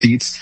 seats.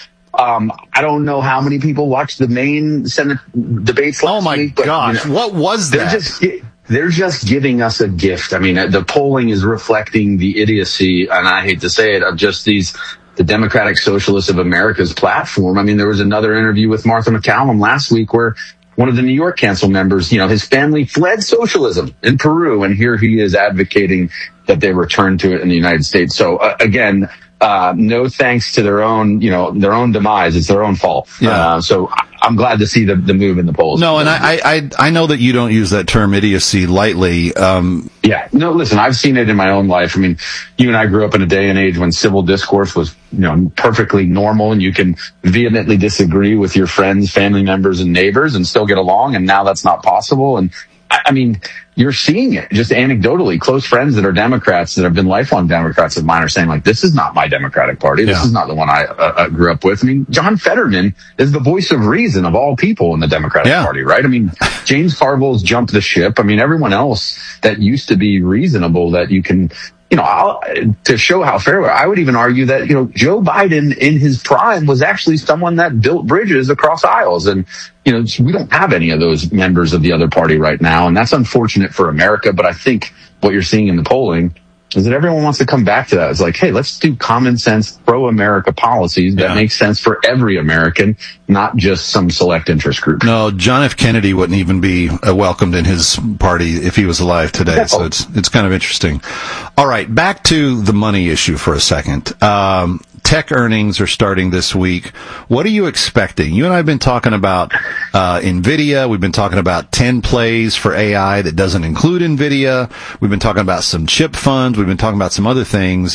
I don't know how many people watched the main Senate debates last week. Oh my gosh, what was that? They're just giving us a gift. I mean, the polling is reflecting the idiocy, and I hate to say it, of just the Democratic Socialists of America's platform. I mean, there was another interview with Martha McCallum last week where one of the New York Council members, his family fled socialism in Peru, and here he is advocating that they return to it in the United States. So again, no thanks to their own demise. It's their own fault. Yeah. So I'm glad to see the move in the polls. No, and I know that you don't use that term idiocy lightly. Yeah. No, listen, I've seen it in my own life. I mean, you and I grew up in a day and age when civil discourse was, perfectly normal, and you can vehemently disagree with your friends, family members, and neighbors and still get along. And now that's not possible. And I mean, you're seeing it just anecdotally. Close friends that are Democrats, that have been lifelong Democrats of mine, are saying, like, this is not my Democratic Party. This is not the one I grew up with. I mean, John Fetterman is the voice of reason of all people in the Democratic Party, right? I mean, James Carville's jumped the ship. I mean, everyone else that used to be reasonable that you can, to show how fair, I would even argue that, Joe Biden in his prime was actually someone that built bridges across aisles. And, we don't have any of those members of the other party right now. And that's unfortunate for America. But I think what you're seeing in the polling is that everyone wants to come back to that. It's like, hey, let's do common sense pro-America policies that make sense for every American, not just some select interest group. No, John F. Kennedy wouldn't even be welcomed in his party if he was alive today. So it's kind of interesting. All right, back to the money issue for a second. Tech earnings are starting this week. What are you expecting? You and I have been talking about NVIDIA. We've been talking about 10 plays for AI that doesn't include NVIDIA. We've been talking about some chip funds. We've been talking about some other things.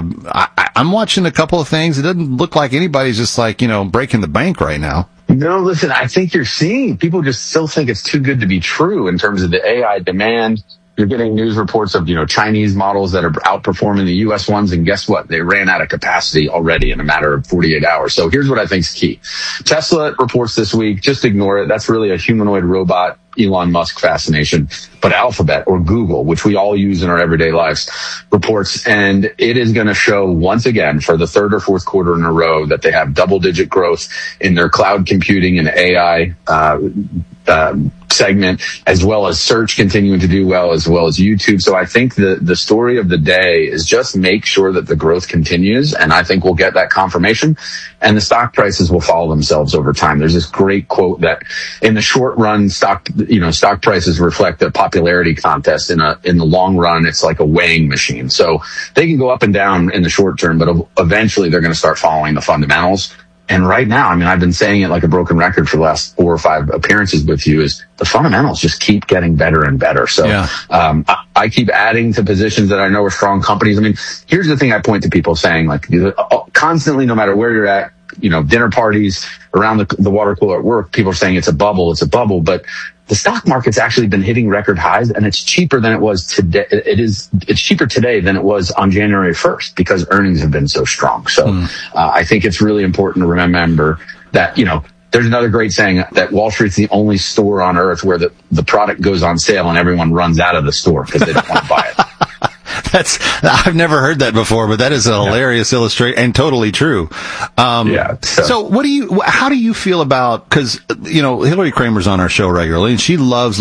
I'm watching a couple of things. It doesn't look like anybody's just breaking the bank right now. No, listen, I think you're seeing people just still think it's too good to be true in terms of the AI demand. You're getting news reports of, Chinese models that are outperforming the U.S. ones. And guess what? They ran out of capacity already in a matter of 48 hours. So here's what I think is key. Tesla reports this week. Just ignore it. That's really a humanoid robot, Elon Musk fascination. But Alphabet or Google, which we all use in our everyday lives, reports, and it is going to show once again for the third or fourth quarter in a row that they have double-digit growth in their cloud computing and AI segment, as well as search continuing to do well, as well as YouTube. So I think the story of the day is just make sure that the growth continues, and I think we'll get that confirmation, and the stock prices will follow themselves over time. There's this great quote that in the short run, stock prices reflect a popularity contest. In the long run, it's like a weighing machine. So they can go up and down in the short term, but eventually they're going to start following the fundamentals. And right now, I mean, I've been saying it like a broken record for the last 4 or 5 appearances with you, is the fundamentals just keep getting better and better. So I keep adding to positions that I know are strong companies. I mean, here's the thing I point to people saying, like, constantly, no matter where you're at, dinner parties, around the water cooler at work, people are saying it's a bubble. But the stock market's actually been hitting record highs, and it's cheaper than it was today. It's cheaper today than it was on January 1st because earnings have been so strong. So I think it's really important to remember that, there's another great saying that Wall Street's the only store on earth where the product goes on sale and everyone runs out of the store because they don't want to buy it. I've never heard that before, but that is a hilarious illustration and totally true. So how do you feel about, cause, Hillary Kramer's on our show regularly and she loves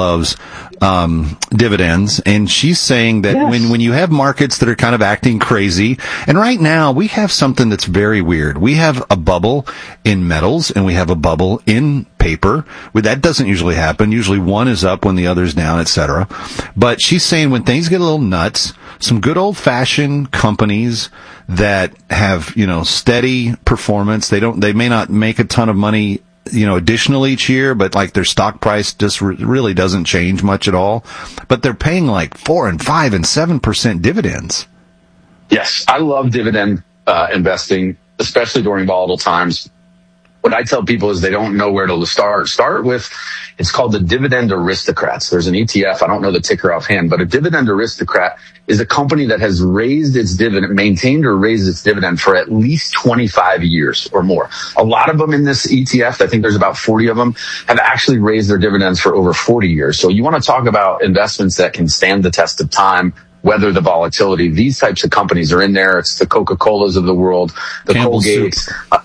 dividends. And she's saying that when you have markets that are kind of acting crazy, and right now we have something that's very weird. We have a bubble in metals and we have a bubble in paper. That doesn't usually happen. Usually one is up when the other's down, etc. But she's saying when things get a little nuts, some good old fashioned companies that have, steady performance. They may not make a ton of money, additional each year, but like their stock price just really doesn't change much at all. But they're paying like 4 and 5 and 7% dividends. Yes. I love dividend investing, especially during volatile times. What I tell people is they don't know where to start. Start with, it's called the Dividend Aristocrats. There's an ETF. I don't know the ticker offhand, but a Dividend Aristocrat is a company that has raised its dividend, maintained or raised its dividend for at least 25 years or more. A lot of them in this ETF, I think there's about 40 of them, have actually raised their dividends for over 40 years. So you want to talk about investments that can stand the test of time. weather the volatility. These types of companies are in there. It's the Coca-Colas of the world, the Campbell's Colgates.